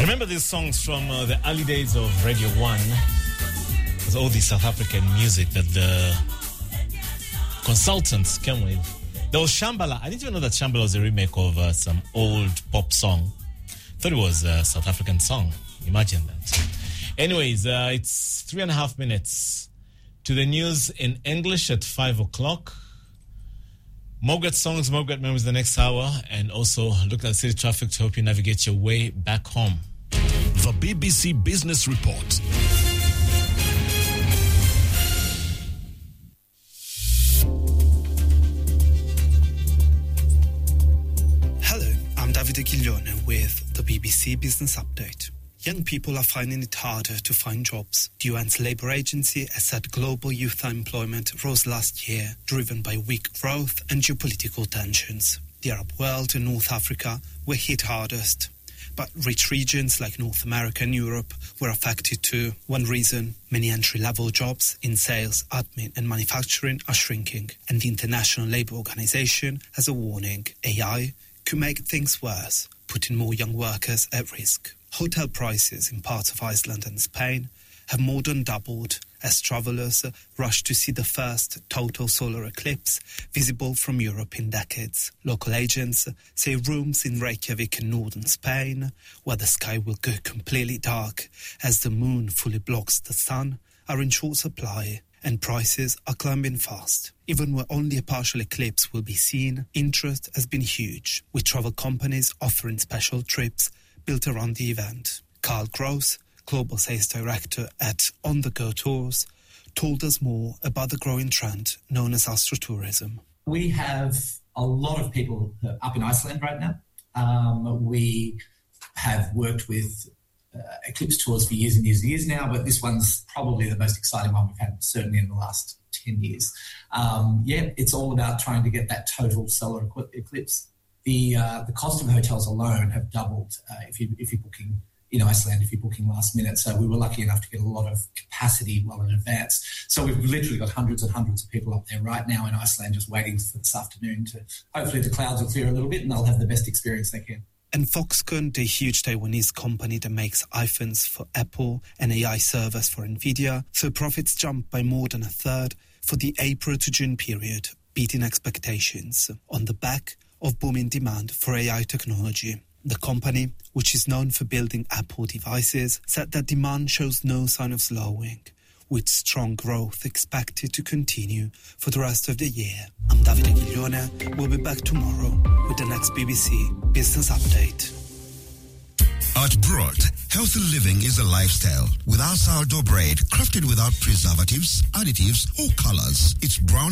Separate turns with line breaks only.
Remember these songs from the early days of Radio 1? There's all the South African music that the consultants came with. There was Shambhala. I didn't even know that Shambhala was a remake of some old pop song. Thought it was a South African song. Imagine that. Anyways, it's 3.5 minutes to the news in English at 5 o'clock. Margaret songs, Margaret memories the next hour, and also look at city traffic to help you navigate your way back home.
The BBC Business Report.
Hello, I'm Davide Giglione with the BBC Business Update. Young people are finding it harder to find jobs. The UN's labour agency has said global youth unemployment rose last year, driven by weak growth and geopolitical tensions. The Arab world and North Africa were hit hardest, but rich regions like North America and Europe were affected too. One reason, many entry-level jobs in sales, admin and manufacturing are shrinking, and the International Labour Organization has a warning: AI could make things worse, putting more young workers at risk. Hotel prices in parts of Iceland and Spain have more than doubled as travellers rush to see the first total solar eclipse visible from Europe in decades. Local agents say rooms in Reykjavik in northern Spain, where the sky will go completely dark as the moon fully blocks the sun, are in short supply, and prices are climbing fast. Even where only a partial eclipse will be seen, interest has been huge, with travel companies offering special trips built around the event. Carl Gross, Global Sales Director at On The Go Tours, told us more about the growing trend known as astrotourism.
We have a lot of people up in Iceland right now. We have worked with eclipse tours for years and years and years now, but this one's probably the most exciting one we've had, certainly in the last 10 years. It's all about trying to get that total solar eclipse. The cost of hotels alone have doubled if you're booking in Iceland, if you're booking last minute. So we were lucky enough to get a lot of capacity well in advance. So we've literally got hundreds and hundreds of people up there right now in Iceland just waiting for this afternoon to hopefully the clouds will clear a little bit and they'll have the best experience they can.
And Foxconn, the huge Taiwanese company that makes iPhones for Apple and AI servers for NVIDIA, so profits jumped by more than a third for the April to June period, beating expectations on the back of booming demand for AI technology. The company, which is known for building Apple devices, said that demand shows no sign of slowing, with strong growth expected to continue for the rest of the year. I'm Davide Giglione. We'll be back tomorrow with the next BBC Business Update.
At Broad, healthy living is a lifestyle. With our sourdough bread, crafted without preservatives, additives, or colors, it's brown